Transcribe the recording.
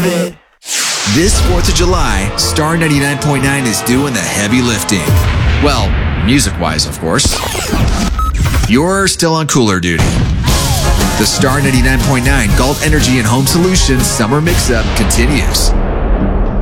it. This 4th of July, Star 99.9 is doing the heavy lifting. Well, music-wise, of course. You're still on cooler duty. The Star 99.9 Galt Energy and Home Solutions Summer Mix-Up continues.